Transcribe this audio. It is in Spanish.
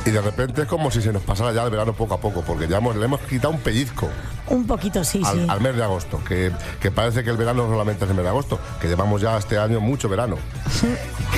Y de repente es como si se nos pasara ya el verano poco a poco, porque ya le hemos quitado un pellizco Un poquito, sí. al mes de agosto, que parece que el verano solamente es el mes de agosto, que llevamos ya este año mucho verano.